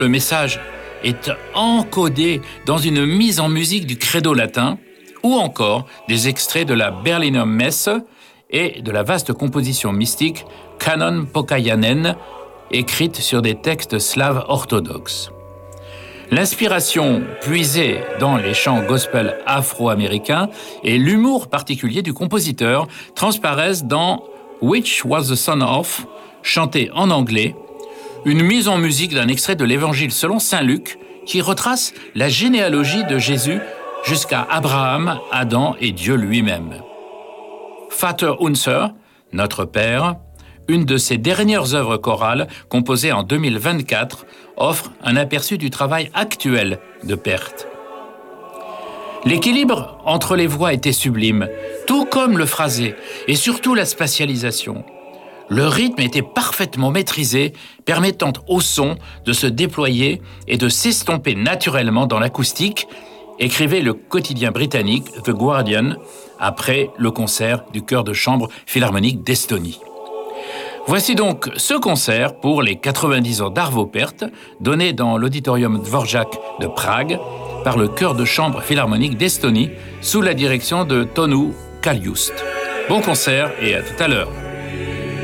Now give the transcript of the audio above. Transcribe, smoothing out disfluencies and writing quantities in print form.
Le message est encodé dans une mise en musique du credo latin ou encore des extraits de la Berliner Messe et de la vaste composition mystique Canon Pokayanen, écrite sur des textes slaves orthodoxes. L'inspiration puisée dans les chants gospel afro-américains et l'humour particulier du compositeur transparaissent dans Which Was the Son of, chanté en anglais, une mise en musique d'un extrait de l'Évangile selon saint Luc qui retrace la généalogie de Jésus jusqu'à Abraham, Adam et Dieu lui-même. Vater unser, notre Père, une de ses dernières œuvres chorales, composée en 2024, offre un aperçu du travail actuel de Perth. L'équilibre entre les voix était sublime, tout comme le phrasé, et surtout la spatialisation. Le rythme était parfaitement maîtrisé, permettant au son de se déployer et de s'estomper naturellement dans l'acoustique, écrivait le quotidien britannique The Guardian après le concert du chœur de chambre philharmonique d'Estonie. Voici donc ce concert pour les 90 ans d'Arvo Pärt, donné dans l'auditorium Dvorak de Prague par le chœur de chambre philharmonique d'Estonie sous la direction de Tonu Kaljuste. Bon concert et à tout à l'heure.